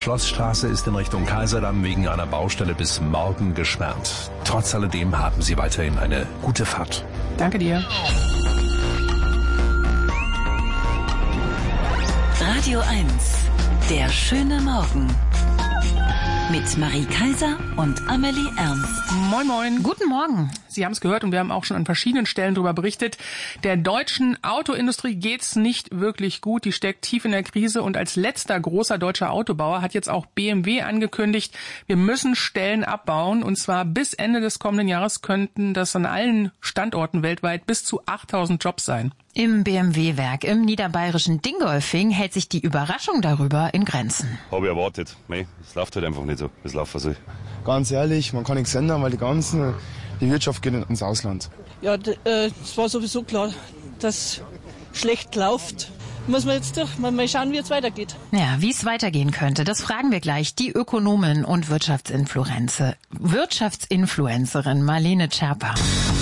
Schlossstraße ist in Richtung Kaiserdamm wegen einer Baustelle bis morgen gesperrt. Trotz alledem haben Sie weiterhin eine gute Fahrt. Danke dir. Radio 1, der schöne Morgen. Mit Marie Kaiser und Amelie Ernst. Moin, moin. Guten Morgen. Sie haben es gehört und wir haben auch schon an verschiedenen Stellen darüber berichtet. Der deutschen Autoindustrie geht's nicht wirklich gut. Die steckt tief in der Krise und als letzter großer deutscher Autobauer hat jetzt auch BMW angekündigt, wir müssen Stellen abbauen und zwar bis Ende des kommenden Jahres könnten das an allen Standorten weltweit bis zu 8.000 Jobs sein. Im BMW-Werk im niederbayerischen Dingolfing hält sich die Überraschung darüber in Grenzen. Habe ich erwartet. Es läuft halt einfach nicht so, wie es laufen soll. Ganz ehrlich, man kann nichts ändern, weil die Wirtschaft geht ins Ausland. Ja, es war sowieso klar, dass schlecht läuft. Muss man jetzt mal schauen, wie es weitergeht. Ja, wie es weitergehen könnte, das fragen wir gleich die Ökonomin und Wirtschaftsinfluencerin Marlene Scherper.